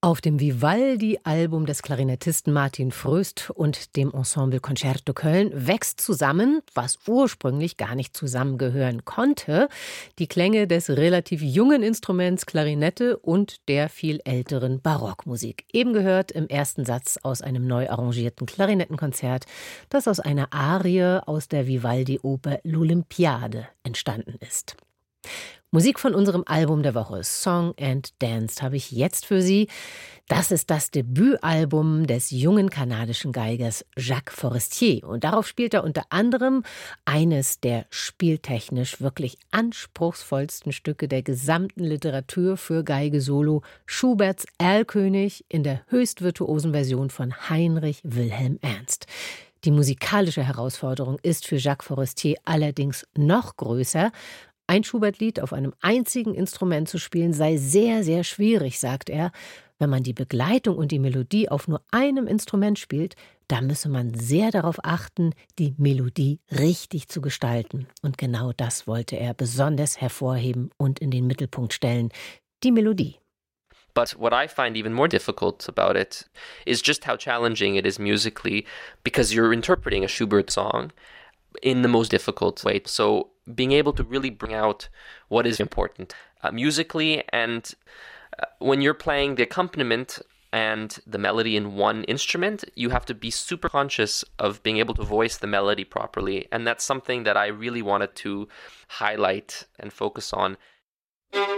Auf dem Vivaldi-Album des Klarinettisten Martin Fröst und dem Ensemble Concerto Köln wächst zusammen, was ursprünglich gar nicht zusammengehören konnte, die Klänge des relativ jungen Instruments Klarinette und der viel älteren Barockmusik. Eben gehört im ersten Satz aus einem neu arrangierten Klarinettenkonzert, das aus einer Arie aus der Vivaldi-Oper L'Olympiade entstanden ist. Musik von unserem Album der Woche, Song and Dance, habe ich jetzt für Sie. Das ist das Debütalbum des jungen kanadischen Geigers Jacques Forestier. Und darauf spielt er unter anderem eines der spieltechnisch wirklich anspruchsvollsten Stücke der gesamten Literatur für Geige Solo, Schuberts Erlkönig in der höchst virtuosen Version von Heinrich Wilhelm Ernst. Die musikalische Herausforderung ist für Jacques Forestier allerdings noch größer. Ein Schubert-Lied auf einem einzigen Instrument zu spielen sei sehr, sehr schwierig, sagt er. Wenn man die Begleitung und die Melodie auf nur einem Instrument spielt, da müsse man sehr darauf achten, die Melodie richtig zu gestalten. Und genau das wollte er besonders hervorheben und in den Mittelpunkt stellen: die Melodie. But what I find even more difficult about it is just how challenging it is musically, because you're interpreting a Schubert song in the most difficult way. So being able to really bring out what is important musically, and when you're playing the accompaniment and the melody in one instrument, you have to be super conscious of being able to voice the melody properly. And that's something that I really wanted to highlight and focus on.